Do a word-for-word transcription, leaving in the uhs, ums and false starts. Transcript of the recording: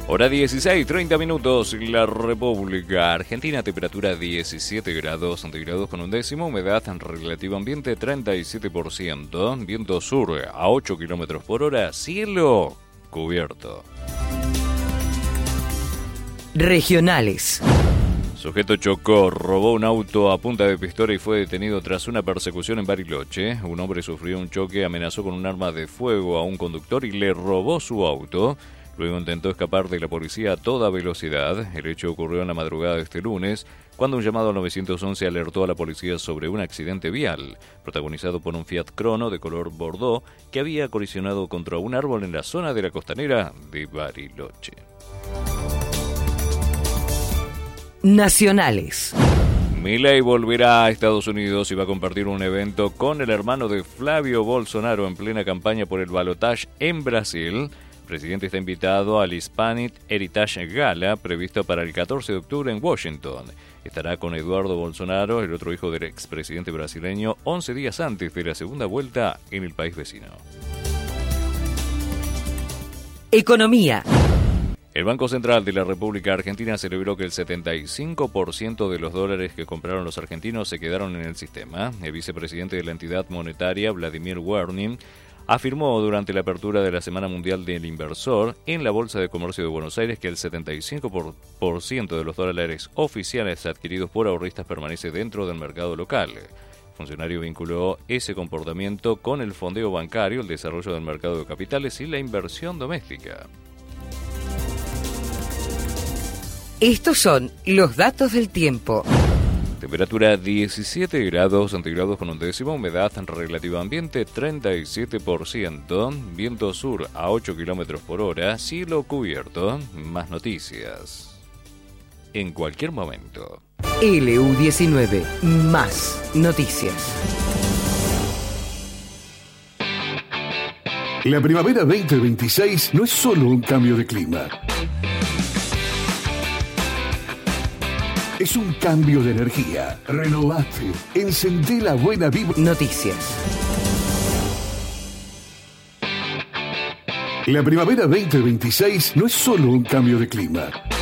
Hora dieciséis, treinta minutos, la República Argentina, temperatura diecisiete grados centígrados con un décimo, humedad en relativo ambiente treinta y siete por ciento, viento sur a ocho kilómetros por hora, cielo cubierto. Regionales. Sujeto chocó, robó un auto a punta de pistola y fue detenido tras una persecución en Bariloche. Un hombre sufrió un choque, amenazó con un arma de fuego a un conductor y le robó su auto. Luego intentó escapar de la policía a toda velocidad. El hecho ocurrió en la madrugada de este lunes, cuando un llamado al nueve once alertó a la policía sobre un accidente vial, protagonizado por un Fiat Crono de color bordeaux que había colisionado contra un árbol en la zona de la costanera de Bariloche. Nacionales. Milei volverá a Estados Unidos y va a compartir un evento con el hermano de Flavio Bolsonaro en plena campaña por el balotaje en Brasil. El presidente está invitado al Hispanic Heritage Gala, previsto para el catorce de octubre en Washington. Estará con Eduardo Bolsonaro, el otro hijo del expresidente brasileño, once días antes de la segunda vuelta en el país vecino. Economía. El Banco Central de la República Argentina celebró que el setenta y cinco por ciento de los dólares que compraron los argentinos se quedaron en el sistema. El vicepresidente de la entidad monetaria, Vladimir Werning, afirmó durante la apertura de la Semana Mundial del Inversor en la Bolsa de Comercio de Buenos Aires que el setenta y cinco por ciento de los dólares oficiales adquiridos por ahorristas permanece dentro del mercado local. El funcionario vinculó ese comportamiento con el fondeo bancario, el desarrollo del mercado de capitales y la inversión doméstica. Estos son los datos del tiempo. Temperatura diecisiete grados centígrados con un décimo, humedad relativa ambiente treinta y siete por ciento, viento sur a ocho kilómetros por hora, cielo cubierto. Más noticias en cualquier momento. L U diecinueve, más noticias. La primavera veinte veintiséis no es solo un cambio de clima. Es un cambio de energía. Renovate. Encendé la buena vibra. Noticias. La primavera veinte veintiséis no es solo un cambio de clima.